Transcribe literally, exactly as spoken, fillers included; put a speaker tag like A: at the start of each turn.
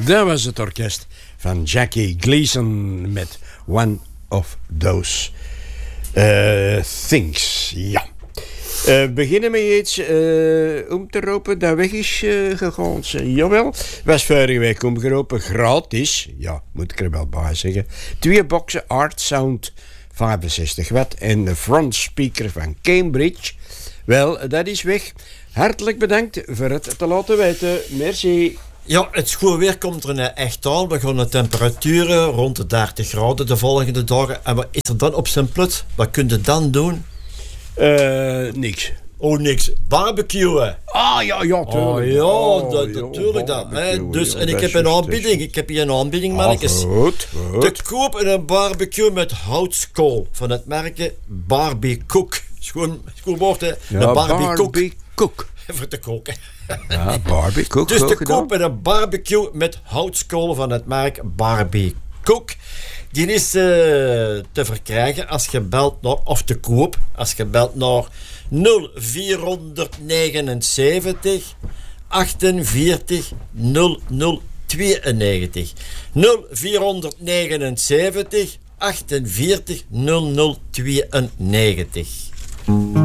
A: Dat was het orkest van Jackie Gleason met One of Those uh, Things. Ja. Uh, beginnen met iets uh, om te roepen dat weg is uh, gegaan. Jawel, was vorige week omgeroepen, gratis. Ja, moet ik er wel bij zeggen. Twee boxen Art Sound vijfenzestig watt en de front speaker van Cambridge. Wel, dat is weg. Hartelijk bedankt voor het te laten weten. Merci.
B: Ja, het schoolweer komt er echt aan. We gaan de temperaturen rond de dertig graden de volgende dagen. En wat is er dan op zijn plut? Wat kun je dan doen?
A: Uh, niks.
B: Oh, niks. Barbecuen.
A: Ah, ja, ja, tuurlijk.
B: Oh, ja,
A: oh,
B: dat,
A: ja,
B: natuurlijk dat. Hè. Dus,
A: ja,
B: en ik heb een aanbieding. Ik heb hier een aanbieding,
A: ah,
B: mannetjes.
A: Goed, goed.
B: Te koop een barbecue met houtskool. Van het merkje Barbie Cook. Schoon, schoon woord, hè.
A: Ja,
B: een Barbie Cook.
A: Barbie Cook.
B: Voor te koken.
A: Ja, Barbie Cook.
B: Dus te
A: gedaan.
B: koop een barbecue met houtskool van het merk Barbie Cook. Die is uh, te verkrijgen als je belt naar, of te koop, als je belt naar nul vier negenenzeventig achtenveertig nul nul tweeënnegentig. nul vier negenenzeventig achtenveertig nul nul tweeënnegentig.